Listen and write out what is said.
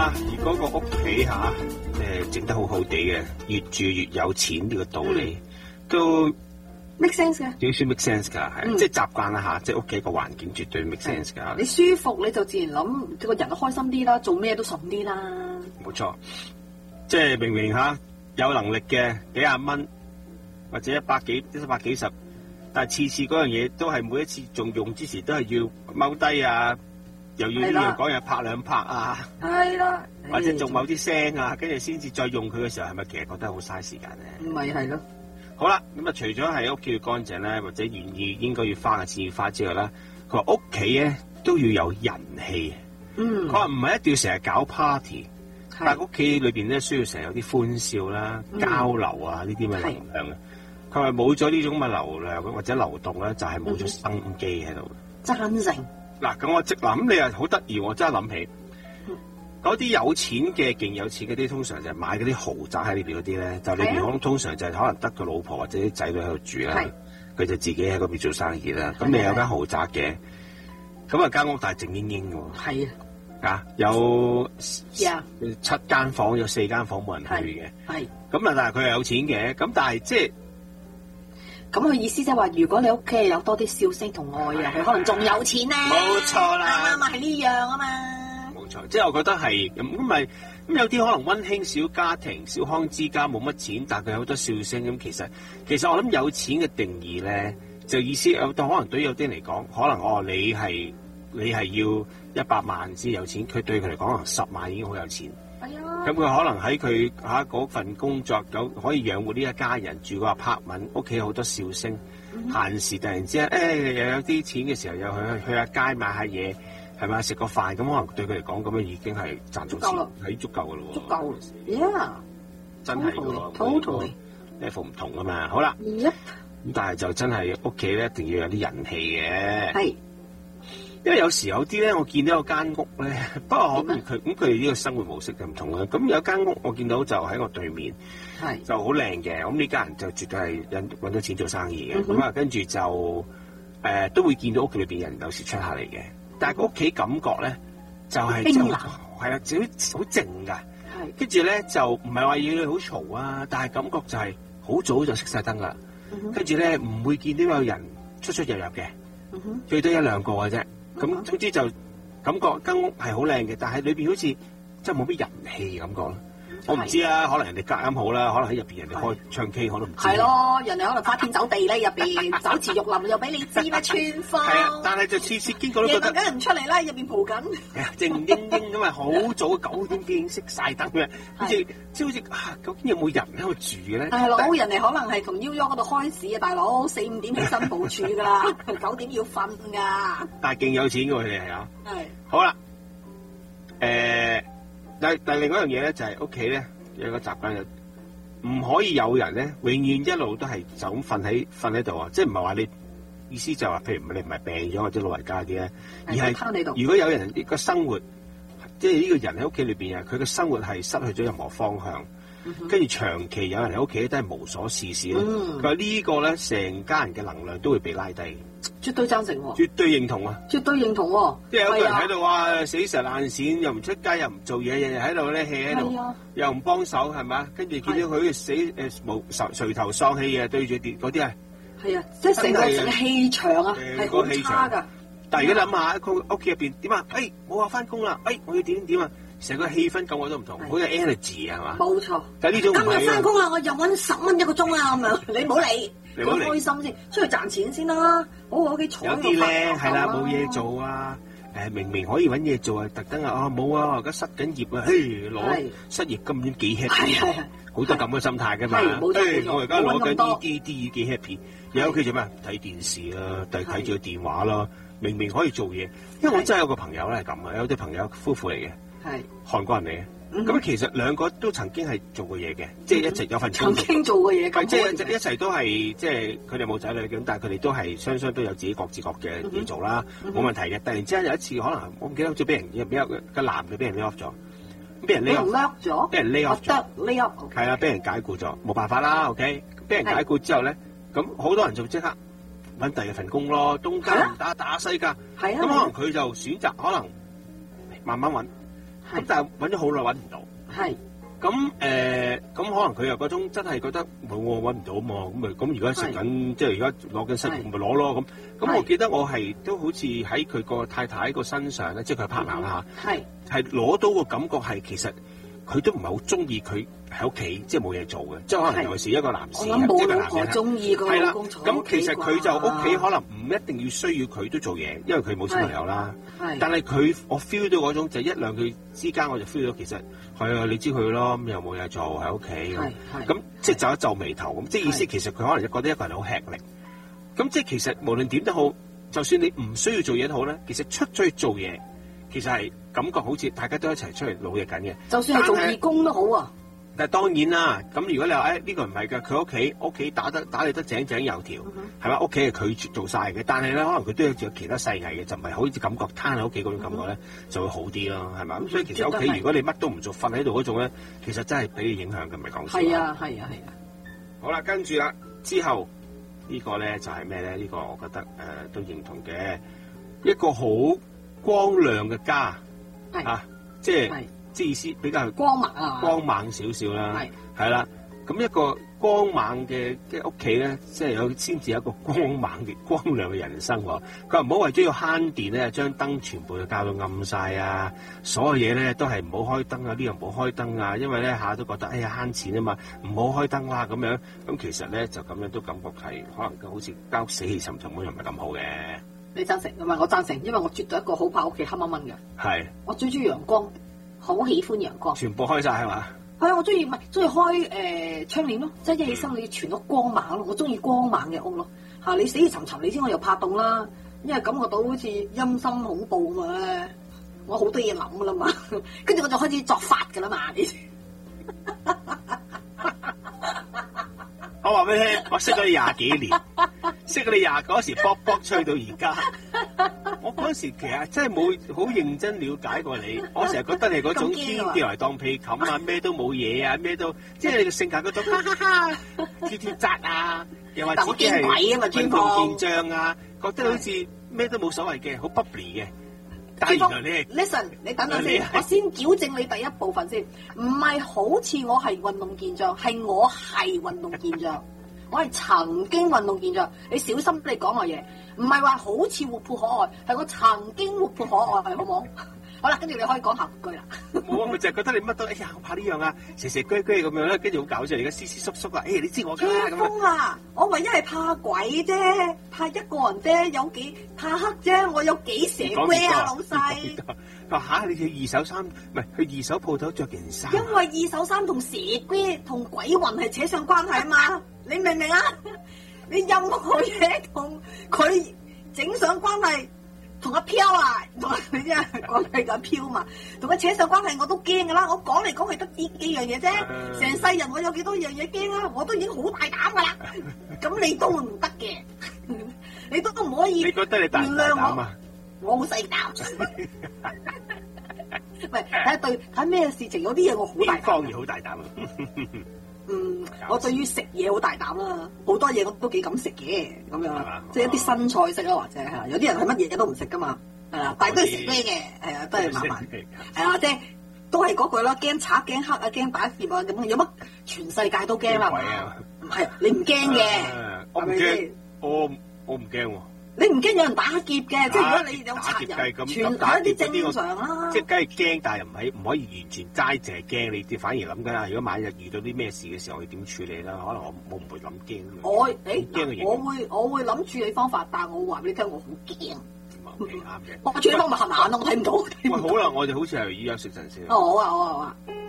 啊，如果個屋企嚇整得好好地嘅，越住越有錢呢個道理，都 make sense 嘅。 少少 make sense 㗎，係即係習慣啦嚇，即係屋企個環境絕對 make sense 㗎。 你舒服你就自然諗個人開心啲啦，做咩都順啲啦。 冇錯，即係明明嚇有能力嘅幾廿蚊或者100幾十，但係次次嗰樣嘢都係每一次仲用之時都係要踎低啊，又要呢樣講嘢拍兩拍啊， 係啦， 或者做某啲聲啊，跟住先至再用佢嘅時候，係咪其實覺得好嘥時間咧？ 唔係咯。 好啦，咁啊，除咗係屋企要乾淨咧，或者願意應該要花嘅錢要花之外咧，佢話屋企咧都要有人氣。佢話唔係一定要成日搞 party， 但係屋企裏邊咧需要成日有啲歡笑啦、交流啊呢啲咁嘅能量嘅。佢話冇咗呢種嘅流量或者流動咧，就係冇咗生機喺度。 贊成。 嗱，咁我即諗你又好得意，我真係諗起嗰啲有錢嘅、勁有錢嗰啲，通常就係買嗰啲豪宅喺呢邊嗰啲咧，就裏邊通常就係可能得個老婆或者啲仔女喺度住啦，佢就自己喺嗰邊做生意啦。咁你有間豪宅嘅，咁啊間屋大靜英英喎。係啊，有7間房，有4間房冇人去嘅。係。咁啊，但係佢係有錢嘅，咁但係即係。 咁佢意思即係話，如果你屋企有多啲笑聲同愛啊，佢可能仲有錢咧。 冇錯啦， 啱啊，係呢樣啊嘛。 冇錯，即係我覺得係咁有啲可能溫馨小家庭、小康之家冇乜錢，但係佢有好多笑聲咁。其實我諗有錢嘅定義咧，就意思有可能對於有啲人嚟講，可能你係要100萬先有錢，佢對佢嚟講可能10萬已經好有錢。咁佢可能喺佢嗰份工作可以養活呢一家人，住個apartment，屋企有好多笑聲，閒時突然之間又有啲錢嘅時候，又去下街買下嘢，係咪食個飯咁，可能對佢嚟講咁樣已經係賺到錢，係足夠噶咯喎。足夠，yeah，真係噶喎，totally level 唔同啊嘛。好啦，咁但係就真係屋企咧一定要有啲人氣嘅。係。因為有時有啲咧，我見到有間屋咧，不過佢呢個生活模式就唔同啦。咁有間屋我見到就喺我對面，就好靚嘅。咁呢家人就絕對係揾到錢做生意嘅。咁跟住就都會見到屋企裏邊人有時出下嚟嘅。但係個屋企感覺咧就係冰冷，係啦，好靜㗎。跟住咧就唔係話要你好嘈啊，但係感覺就係好早就熄晒燈啦。跟住咧唔會見到有人出入嘅，最多1、2個嘅啫。咁總之就感覺間屋係好靚嘅，但係裏邊好似真係冇乜人氣感覺咯。我唔知啦，可能人哋隔音好啦，可能喺入邊人哋開唱 K，我都唔知。係咯，人哋可能花天酒地咧，入邊酒池肉林又俾你知咩穿花。係啊，但係就次次經過都覺得夜晚梗係唔出嚟啦，入邊蒲緊。係啊，靜英英咁啊，好早9點幾已經熄晒燈嘅，好似究竟有冇人喺度住嘅咧？大佬，人哋可能係同New York嗰度開市啊，大佬4、5點起身部署㗎啦，9點要瞓㗎。但係勁有錢㗎喎，佢哋係啊。係。好啦，但係另外一樣嘢咧，就係屋企咧有個習慣，就唔可以有人咧永遠一路都係就咁瞓喺度啊！即係唔係話你意思就係話，譬如你唔係病咗或者老人家啲咧，而係如果有人呢個生活，即係呢個人喺屋企裏邊啊，佢嘅生活係失去咗任何方向，跟住長期有人喺屋企都係無所事事咧。佢話呢個咧，成家人嘅能量都會被拉低。絕對贊成喎！絕對認同啊！絕對認同喎！即係有個人喺度話死蛇爛鱔，又唔出街，又唔做嘢，日日喺度咧 hea 喺度，又唔幫手，係咪？跟住見到佢死垂頭喪氣嘅對住嗰啲啊，係啊，即係成個氣場啊，係好差㗎。但係如果諗下屋企入邊點啊？我話翻工啦，我要點啊？成個氣氛感覺都唔同，好有 energy 係嘛？冇錯。但係呢種今日翻工啦，我又揾10蚊1個鐘啊咁樣，你唔好理。你開心先，出去賺錢先啦。我屋企坐喺度有啲咧係啦，冇嘢做啊。明明可以揾嘢做啊，特登冇啊，我而家失緊業啊，攞失業金點幾 happy，好多咁嘅心態㗎嘛。我而家攞緊呢啲幾 happy，你喺屋企做咩？睇電視啦，睇住個電話啦。明明可以做嘢，因為我真係有個朋友咧係咁啊，有啲朋友夫婦嚟嘅，係韓國人嚟嘅。咁其實兩個都曾經係做過嘢嘅，即係一直有份工作。曾經做過嘢，即係一齊都係即係佢哋冇仔女咁，但係佢哋都係雙都有自己各自各嘅嘢做啦，冇問題嘅。突然之間有一次，可能我唔記得好似俾人個男嘅俾人 lay off 咗，俾人 lay off 咗，俾人 lay off 咗，lay off 係啊，俾人解僱咗，冇辦法啦。OK， 俾人解僱之後咧，咁好多人就即刻揾第二份工咯，東家唔打西家，咁可能佢就選擇可能慢慢揾。 咁但係揾咗好耐揾唔到。 係。 咁可能佢又嗰種真係覺得冇我揾唔到嘛，咁而家食緊，即係而家攞緊失業咪攞咯咁。我記得我係都好似喺佢個太太個身上咧，即係佢 partner 啦嚇，係攞到個感覺係其實佢都唔係好中意佢喺屋企即係冇嘢做嘅，即係可能尤其是一個男士， 我諗冇老婆中意個老公坐屋企啩。咁其實佢就屋企可能唔一定要需要佢都做嘢，因為佢冇小朋友啦。但係我 feel 到嗰種就一兩句之間，我就 feel 到其實係啊，你知佢咯，咁又冇嘢做喺屋企咁，即係皺一皺眉頭咁，即係意思其實佢可能覺得一個人好吃力。咁即係其實無論點都好，就算你唔需要做嘢都好咧，其實出咗去做嘢，其實係感覺好似大家都一齊出嚟努力緊嘅。就算係做義工都好啊。但係當然啦，咁如果你話呢個唔係㗎，佢屋企打理得井井有條，係嘛？屋企係佢做晒嘅，但係咧可能佢都有其他細藝嘅，就唔係好似感覺攤喺屋企嗰種感覺咧，就會好啲咯，係嘛？咁所以其實屋企如果你乜都唔做，瞓喺度嗰種咧，其實真係俾你影響嘅，唔係講笑。係啊。好啦，跟住啦，之後呢個咧就係咩咧？呢個我覺得都認同嘅，一個好光亮嘅家啊，即係意思比較光猛少少啦，係啦。咁一個光猛嘅屋企咧，即係先至有一個光猛嘅光亮嘅人生喎。佢話唔好為咗要慳電咧，將燈全部就校到暗晒啊！所有嘢咧都係唔好開燈啊，呢樣唔好開燈啊，因為咧下都覺得哎呀慳錢啊嘛，唔好開燈啦咁樣。咁其實咧就咁樣都感覺係可能好似間屋死氣沉沉咁，又唔係咁好嘅。你贊成㗎嘛？我贊成，因為我絕對一個好怕屋企黑掹掹嘅。係。我最中意陽光。好喜歡陽光，全部開晒係嘛？係啊，我中意開窗簾咯，即係一起身你全屋光猛咯，我中意光猛嘅屋咯。嚇你死氣沉沉，你知我又怕凍啦，因為感覺到好似陰森恐怖啊嘛，我好多嘢諗噶啦嘛，跟住我就開始作法噶啦嘛。我話俾你聽，我識咗你20幾年，識咗你嗰時卜卜吹到而家。我嗰時其實真係冇好認真了解過你，我成日覺得你嗰種天掉嚟當被冚啊，咩都冇嘢啊，咩都即係你個性格嗰種哈哈哈跳跳紮啊，又話自己係運動健將啊，覺得好似咩都冇所謂嘅，好 bubbly 嘅。但係原來你係 listen， 你等等先，我先矯正你第一部分先，唔係好似我係運動健將，係我係運動健將，我係曾經運動健將，你小心你講我嘢。唔係話好似活潑可愛，係我曾經活潑可愛，係好冇？好啦，跟住你可以講下句啦。冇啊，咪就係覺得你乜都，哎呀，我怕呢樣啊，蛇蛇龜龜咁樣咧，跟住好搞笑，而家斯斯縮縮啊，你知我㗎啦咁樣。啊，我唯一係怕鬼啫，怕一個人啫，有幾怕黑啫，我有幾蛇龜啊，老細。嚇！你去二手衫，唔係去二手鋪頭着件衫。因為二手衫同蛇龜同鬼魂係扯上關係啊嘛，你明唔明啊？你任何嘢同佢整上關係，同阿飄啊，你知啊，講係個飄嘛，同佢扯上關係我都驚噶啦，我講嚟講去得呢幾樣嘢啫，成世人我有幾多樣嘢驚啊，我都已經好大膽噶啦，咁你都唔得嘅，你都唔可以。你覺得你大唔大膽啊？我好細膽。唔係睇咩事情，有啲嘢我好大膽。方言好大膽啊！我對於食嘢好大膽啦，好多嘢我都幾敢食嘅，咁樣即係一啲新菜式啊，或者係有啲人係乜嘢都唔食噶嘛，係啦，但係都係食咩嘅，係啊，都係慢慢，係啊，即係都係嗰句啦，驚賊驚黑啊，驚打劫啊，咁有乜全世界都驚啦，唔係你唔驚嘅，我唔驚，我唔驚喎。你唔驚有人打劫嘅，即係如果你有賊人，全係一啲正常啦。即係梗係驚，但係唔可以完全齋淨係驚，你反而諗緊啊！如果萬一遇到啲咩事嘅時候，我要點處理啦？可能我唔會諗驚。我會諗處理方法，但係我話俾你聽，我好驚。啱嘅。我處理方法係咪眼都睇唔到？喂，好啦，我哋好似係依家食陣先。好啊。